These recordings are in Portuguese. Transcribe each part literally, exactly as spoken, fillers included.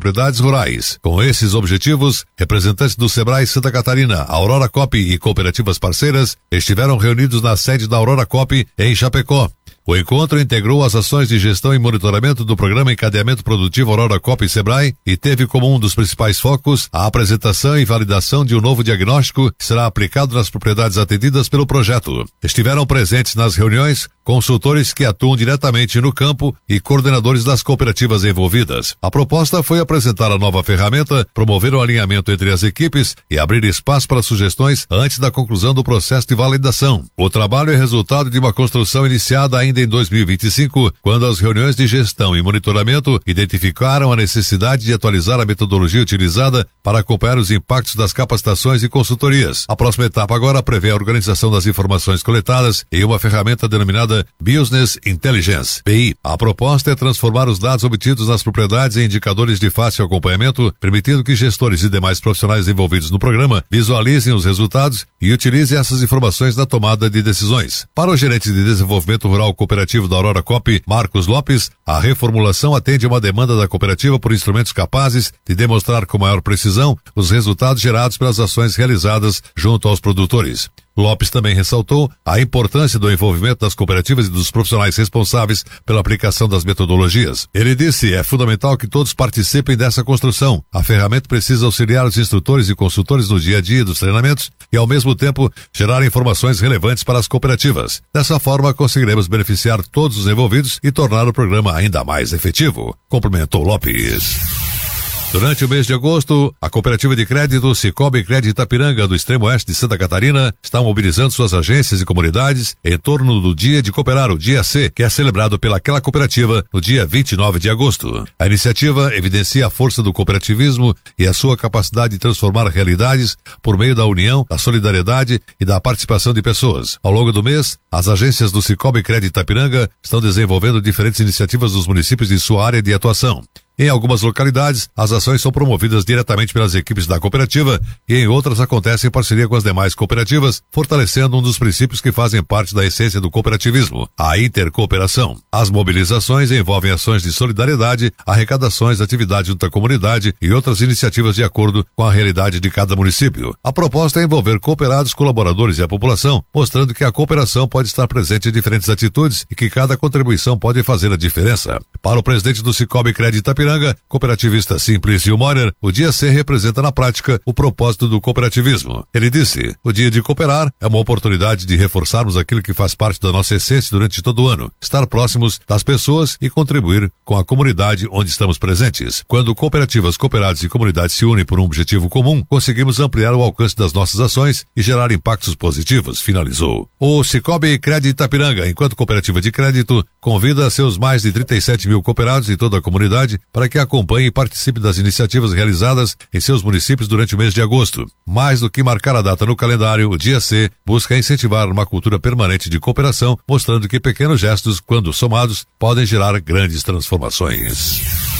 propriedades rurais. Com esses objetivos, representantes do Sebrae Santa Catarina, Aurora Coop e cooperativas parceiras estiveram reunidos na sede da Aurora Coop em Chapecó. O encontro integrou as ações de gestão e monitoramento do programa Encadeamento Produtivo Aurora Coop e Sebrae e teve como um dos principais focos a apresentação e validação de um novo diagnóstico que será aplicado nas propriedades atendidas pelo projeto. Estiveram presentes nas reuniões consultores que atuam diretamente no campo e coordenadores das cooperativas envolvidas. A proposta foi apresentar a nova ferramenta, promover o alinhamento entre as equipes e abrir espaço para sugestões antes da conclusão do processo de validação. O trabalho é resultado de uma construção iniciada ainda em dois mil e vinte e cinco, quando as reuniões de gestão e monitoramento identificaram a necessidade de atualizar a metodologia utilizada para acompanhar os impactos das capacitações e consultorias. A próxima etapa agora prevê a organização das informações coletadas em uma ferramenta denominada Business Intelligence, B I. A proposta é transformar os dados obtidos nas propriedades em indicadores de fácil acompanhamento, permitindo que gestores e demais profissionais envolvidos no programa visualizem os resultados e utilizem essas informações na tomada de decisões. Para o gerente de desenvolvimento rural cooperativo da Aurora Coop, Marcos Lopes, a reformulação atende a uma demanda da cooperativa por instrumentos capazes de demonstrar com maior precisão os resultados gerados pelas ações realizadas junto aos produtores. Lopes também ressaltou a importância do envolvimento das cooperativas e dos profissionais responsáveis pela aplicação das metodologias. Ele disse: é fundamental que todos participem dessa construção. A ferramenta precisa auxiliar os instrutores e consultores no dia a dia dos treinamentos e, ao mesmo tempo, gerar informações relevantes para as cooperativas. Dessa forma, conseguiremos beneficiar todos os envolvidos e tornar o programa ainda mais efetivo, complementou Lopes. Durante o mês de agosto, a cooperativa de crédito Cicobi Crédito Itapiranga, do extremo oeste de Santa Catarina, está mobilizando suas agências e comunidades em torno do Dia de Cooperar, o Dia C, que é celebrado pelaquela cooperativa no dia vinte e nove de agosto. A iniciativa evidencia a força do cooperativismo e a sua capacidade de transformar realidades por meio da união, da solidariedade e da participação de pessoas. Ao longo do mês, as agências do Cicobi Crédito Itapiranga estão desenvolvendo diferentes iniciativas nos municípios de sua área de atuação. Em algumas localidades, as ações são promovidas diretamente pelas equipes da cooperativa e em outras acontecem em parceria com as demais cooperativas, fortalecendo um dos princípios que fazem parte da essência do cooperativismo, a intercooperação. As mobilizações envolvem ações de solidariedade, arrecadações, atividades junto à comunidade e outras iniciativas de acordo com a realidade de cada município. A proposta é envolver cooperados, colaboradores e a população, mostrando que a cooperação pode estar presente em diferentes atitudes e que cada contribuição pode fazer a diferença. Para o presidente do Cicobi Crédito Itapiranga, cooperativista Simplício Morer, o Dia C representa na prática o propósito do cooperativismo. Ele disse: o Dia de Cooperar é uma oportunidade de reforçarmos aquilo que faz parte da nossa essência durante todo o ano, estar próximos das pessoas e contribuir com a comunidade onde estamos presentes. Quando cooperativas, cooperados e comunidades se unem por um objetivo comum, conseguimos ampliar o alcance das nossas ações e gerar impactos positivos, finalizou. O Cicobi Crédito Itapiranga, enquanto cooperativa de crédito, convida seus mais de trinta e sete mil cooperados e toda a comunidade para que acompanhe e participe das iniciativas realizadas em seus municípios durante o mês de agosto. Mais do que marcar a data no calendário, o Dia C busca incentivar uma cultura permanente de cooperação, mostrando que pequenos gestos, quando somados, podem gerar grandes transformações.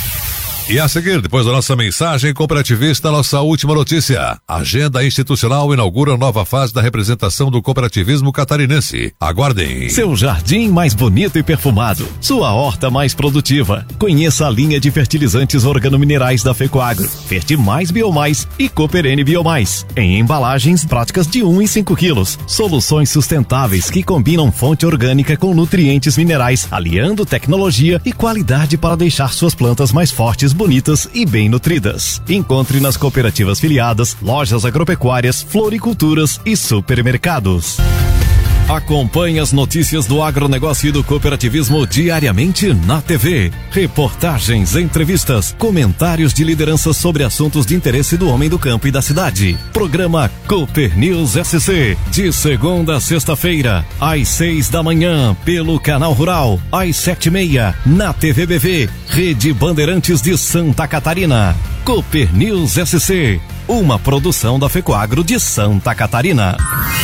E a seguir, depois da nossa mensagem cooperativista, nossa última notícia. A Agenda Institucional inaugura nova fase da representação do cooperativismo catarinense. Aguardem. Seu jardim mais bonito e perfumado. Sua horta mais produtiva. Conheça a linha de fertilizantes organominerais da Fecoagro. Fertimais Biomais e Cooperene Biomais. Em embalagens práticas de um e cinco quilos. Soluções sustentáveis que combinam fonte orgânica com nutrientes minerais, aliando tecnologia e qualidade para deixar suas plantas mais fortes, bonitas e bem nutridas. Encontre nas cooperativas filiadas, lojas agropecuárias, floriculturas e supermercados. Acompanhe as notícias do agronegócio e do cooperativismo diariamente na T V. Reportagens, entrevistas, comentários de lideranças sobre assuntos de interesse do homem do campo e da cidade. Programa Cooper News S C, de segunda a sexta-feira, às seis da manhã, pelo Canal Rural, às sete e meia, na T V B V, Rede Bandeirantes de Santa Catarina. Cooper News S C, uma produção da Fecoagro de Santa Catarina.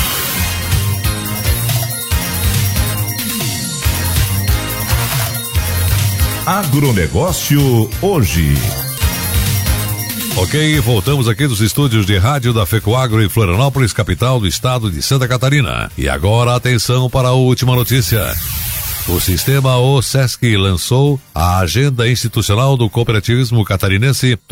Agronegócio hoje. Ok, voltamos aqui dos estúdios de rádio da Fecoagro em Florianópolis, capital do estado de Santa Catarina. E agora atenção para a última notícia. O sistema O SESC lançou a Agenda Institucional do Cooperativismo Catarinense